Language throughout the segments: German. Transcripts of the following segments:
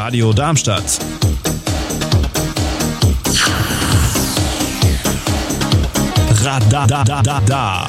Radio Darmstadt. Radadadada.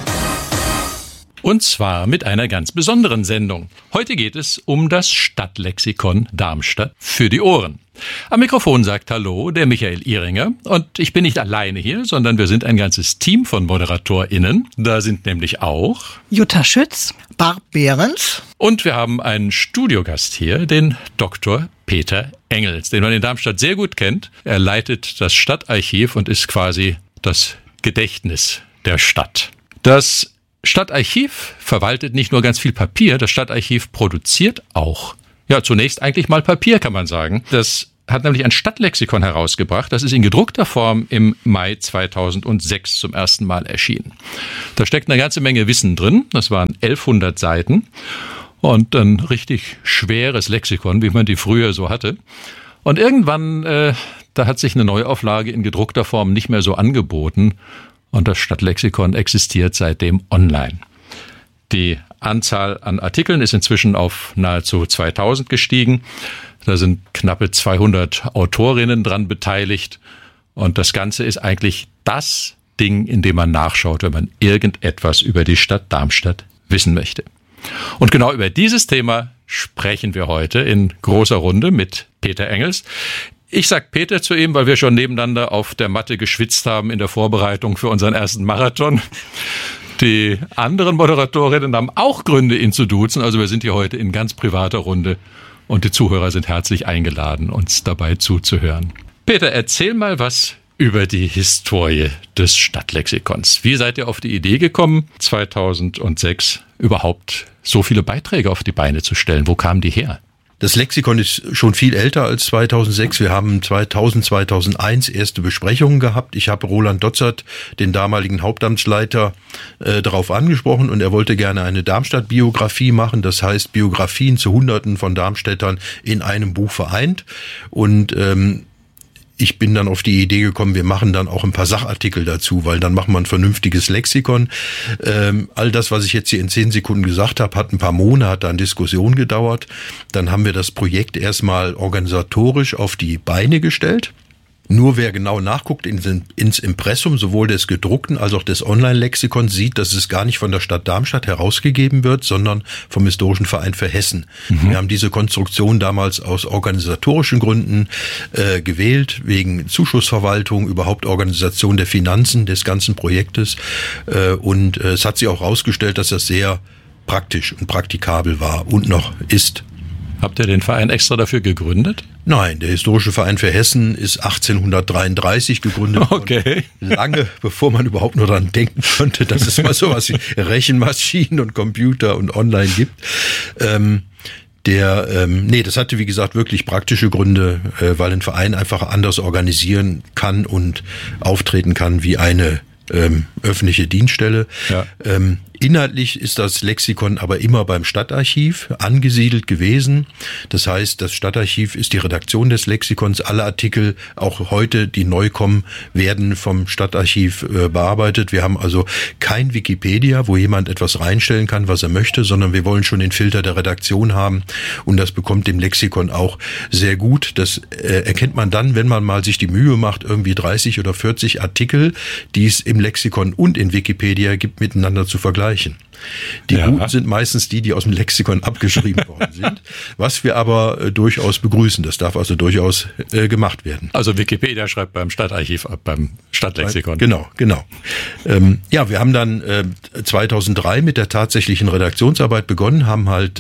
Und zwar mit einer ganz besonderen Sendung. Heute geht es um das Stadtlexikon Darmstadt für die Ohren. Am Mikrofon sagt Hallo der Michael Ihringer und ich bin nicht alleine hier, sondern wir sind ein ganzes Team von ModeratorInnen. Da sind nämlich auch Jutta Schütz, Barb Behrens und wir haben einen Studiogast hier, den Dr. Peter Engels, den man in Darmstadt sehr gut kennt. Er leitet das Stadtarchiv und ist quasi das Gedächtnis der Stadt. Das Stadtarchiv verwaltet nicht nur ganz viel Papier, das Stadtarchiv produziert auch. Ja, zunächst eigentlich mal Papier, kann man sagen. Das hat nämlich ein Stadtlexikon herausgebracht. Das ist in gedruckter Form im Mai 2006 zum ersten Mal erschienen. Da steckt eine ganze Menge Wissen drin. Das waren 1100 Seiten und ein richtig schweres Lexikon, wie man die früher so hatte. Und irgendwann, da hat sich eine Neuauflage in gedruckter Form nicht mehr so angeboten. Und das Stadtlexikon existiert seitdem online. Die Anzahl an Artikeln ist inzwischen auf nahezu 2000 gestiegen. Da sind knappe 200 Autorinnen dran beteiligt. Und das Ganze ist eigentlich das Ding, in dem man nachschaut, wenn man irgendetwas über die Stadt Darmstadt wissen möchte. Und genau über dieses Thema sprechen wir heute in großer Runde mit Peter Engels. Ich sag Peter zu ihm, weil wir schon nebeneinander auf der Matte geschwitzt haben in der Vorbereitung für unseren ersten Marathon. Die anderen Moderatorinnen haben auch Gründe, ihn zu duzen. Also wir sind hier heute in ganz privater Runde und die Zuhörer sind herzlich eingeladen, uns dabei zuzuhören. Peter, erzähl mal was über die Historie des Stadtlexikons. Wie seid ihr auf die Idee gekommen, 2006 überhaupt so viele Beiträge auf die Beine zu stellen? Wo kamen die her? Das Lexikon ist schon viel älter als 2006. Wir haben 2001 erste Besprechungen gehabt. Ich habe Roland Dotzert, den damaligen Hauptamtsleiter, darauf angesprochen und er wollte gerne eine Darmstadt-Biografie machen. Das heißt, Biografien zu Hunderten von Darmstädtern in einem Buch vereint. Und ich bin dann auf die Idee gekommen, wir machen dann auch ein paar Sachartikel dazu, weil dann machen wir ein vernünftiges Lexikon. All das, was ich jetzt hier in 10 Sekunden gesagt habe, hat ein paar Monate an Diskussion gedauert. Dann haben wir das Projekt erstmal organisatorisch auf die Beine gestellt. Nur wer genau nachguckt ins Impressum, sowohl des gedruckten als auch des Online-Lexikons, sieht, dass es gar nicht von der Stadt Darmstadt herausgegeben wird, sondern vom Historischen Verein für Hessen. Wir haben diese Konstruktion damals aus organisatorischen Gründen gewählt, wegen Zuschussverwaltung, überhaupt Organisation der Finanzen des ganzen Projektes. Und es hat sich auch herausgestellt, dass das sehr praktisch und praktikabel war und noch ist. Habt ihr den Verein extra dafür gegründet? Nein, der Historische Verein für Hessen ist 1833 gegründet worden. Lange bevor man überhaupt nur daran denken konnte, dass es mal sowas wie Rechenmaschinen und Computer und Online gibt. Das hatte wie gesagt wirklich praktische Gründe, weil ein Verein einfach anders organisieren kann und auftreten kann wie eine öffentliche Dienststelle. Ja. Inhaltlich ist das Lexikon aber immer beim Stadtarchiv angesiedelt gewesen. Das heißt, das Stadtarchiv ist die Redaktion des Lexikons. Alle Artikel, auch heute, die neu kommen, werden vom Stadtarchiv bearbeitet. Wir haben also kein Wikipedia, wo jemand etwas reinstellen kann, was er möchte, sondern wir wollen schon den Filter der Redaktion haben. Und das bekommt dem Lexikon auch sehr gut. Das erkennt man dann, wenn man mal sich die Mühe macht, irgendwie 30 oder 40 Artikel, die es im Lexikon und in Wikipedia gibt, miteinander zu vergleichen. Die guten sind meistens die aus dem Lexikon abgeschrieben worden sind, was wir aber durchaus begrüßen. Das darf also durchaus gemacht werden. Also Wikipedia schreibt beim Stadtarchiv ab, beim Stadtlexikon. Genau. Wir haben dann 2003 mit der tatsächlichen Redaktionsarbeit begonnen, haben halt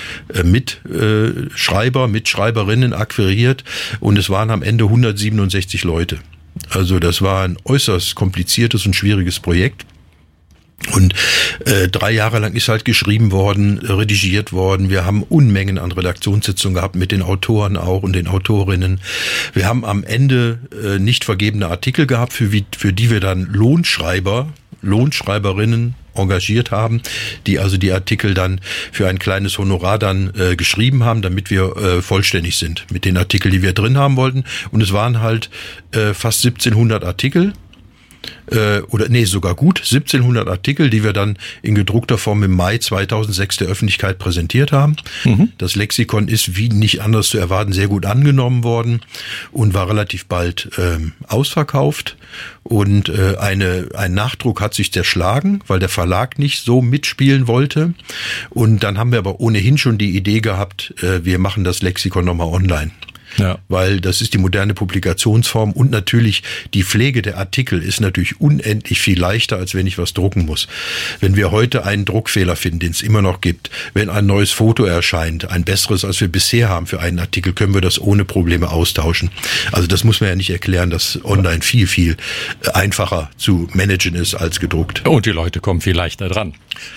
Mitschreiberinnen akquiriert und es waren am Ende 167 Leute. Also das war ein äußerst kompliziertes und schwieriges Projekt. Und 3 Jahre lang ist halt geschrieben worden, redigiert worden. Wir haben Unmengen an Redaktionssitzungen gehabt mit den Autoren auch und den Autorinnen. Wir haben am Ende nicht vergebene Artikel gehabt, für die wir dann Lohnschreiberinnen engagiert haben, die also die Artikel dann für ein kleines Honorar dann geschrieben haben, damit wir vollständig sind mit den Artikeln, die wir drin haben wollten. Und es waren halt fast 1700 Artikel. Sogar gut 1700 Artikel, die wir dann in gedruckter Form im Mai 2006 der Öffentlichkeit präsentiert haben. Das Lexikon ist, wie nicht anders zu erwarten, sehr gut angenommen worden und war relativ bald ausverkauft. Und ein Nachdruck hat sich zerschlagen, weil der Verlag nicht so mitspielen wollte. Und dann haben wir aber ohnehin schon die Idee gehabt, wir machen das Lexikon nochmal online. Ja. Weil das ist die moderne Publikationsform und natürlich die Pflege der Artikel ist natürlich unendlich viel leichter, als wenn ich was drucken muss. Wenn wir heute einen Druckfehler finden, den es immer noch gibt, wenn ein neues Foto erscheint, ein besseres, als wir bisher haben für einen Artikel, können wir das ohne Probleme austauschen. Also das muss man ja nicht erklären, dass online viel, viel einfacher zu managen ist als gedruckt. Und die Leute kommen viel leichter dran.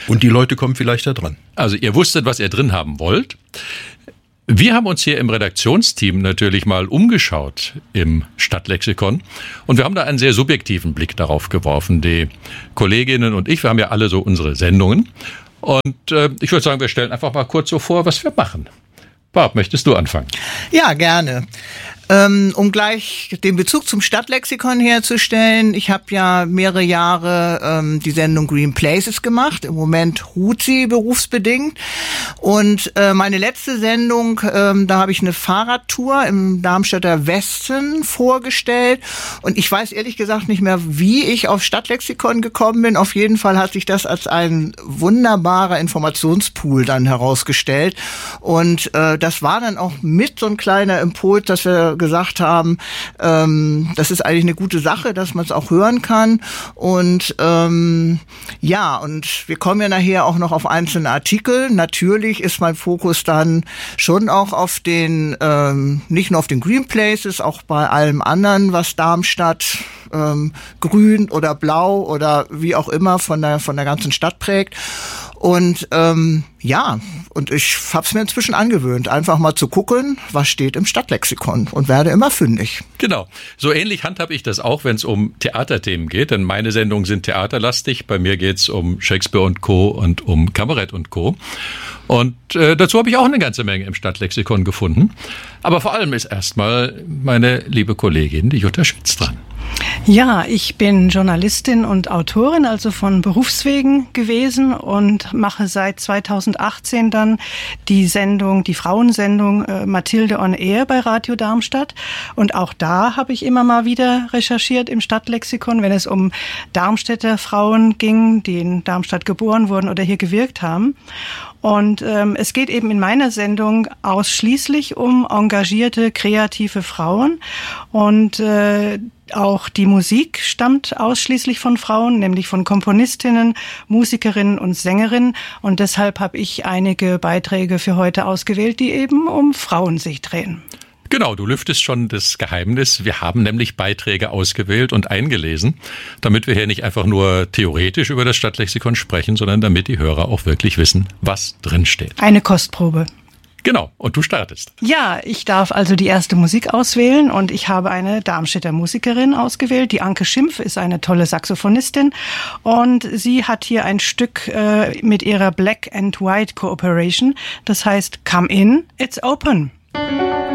Also ihr wusstet, was ihr drin haben wollt. Wir haben uns hier im Redaktionsteam natürlich mal umgeschaut im Stadtlexikon und wir haben da einen sehr subjektiven Blick darauf geworfen. Die Kolleginnen und ich, wir haben ja alle so unsere Sendungen und ich würde sagen, wir stellen einfach mal kurz so vor, was wir machen. Barb, möchtest du anfangen? Ja, gerne. Um gleich den Bezug zum Stadtlexikon herzustellen, ich habe ja mehrere Jahre die Sendung Green Places gemacht. Im Moment ruht sie berufsbedingt. Und meine letzte Sendung, da habe ich eine Fahrradtour im Darmstädter Westen vorgestellt. Und ich weiß ehrlich gesagt nicht mehr, wie ich auf Stadtlexikon gekommen bin. Auf jeden Fall hat sich das als ein wunderbarer Informationspool dann herausgestellt. Und das war dann auch mit so ein kleiner Impuls, dass wir gesagt haben, das ist eigentlich eine gute Sache, dass man es auch hören kann. Und und wir kommen ja nachher auch noch auf einzelne Artikel. Natürlich ist mein Fokus dann schon auch auf den, nicht nur auf den Green Places, auch bei allem anderen, was Darmstadt grün oder blau oder wie auch immer von der ganzen Stadt prägt. Und und ich hab's mir inzwischen angewöhnt, einfach mal zu gucken, was steht im Stadtlexikon und werde immer fündig. Genau, so ähnlich handhabe ich das auch, wenn es um Theaterthemen geht, denn meine Sendungen sind theaterlastig, bei mir geht's um Shakespeare und Co. und um Kabarett und Co. Und dazu habe ich auch eine ganze Menge im Stadtlexikon gefunden. Aber vor allem ist erstmal meine liebe Kollegin, die Jutta Schütz, dran. Ja, ich bin Journalistin und Autorin, also von Berufswegen gewesen und mache seit 2018 dann die Frauensendung Mathilde on Air bei Radio Darmstadt. Und auch da habe ich immer mal wieder recherchiert im Stadtlexikon, wenn es um Darmstädter Frauen ging, die in Darmstadt geboren wurden oder hier gewirkt haben. Und es geht eben in meiner Sendung ausschließlich um engagierte, kreative Frauen. Und auch die Musik stammt ausschließlich von Frauen, nämlich von Komponistinnen, Musikerinnen und Sängerinnen. Und deshalb habe ich einige Beiträge für heute ausgewählt, die eben um Frauen sich drehen. Genau, du lüftest schon das Geheimnis. Wir haben nämlich Beiträge ausgewählt und eingelesen, damit wir hier nicht einfach nur theoretisch über das Stadtlexikon sprechen, sondern damit die Hörer auch wirklich wissen, was drinsteht. Eine Kostprobe. Genau, und du startest. Ja, ich darf also die erste Musik auswählen und ich habe eine Darmstädter Musikerin ausgewählt. Die Anke Schimpf ist eine tolle Saxophonistin und sie hat hier ein Stück mit ihrer Black and White Cooperation. Das heißt, Come In, It's Open.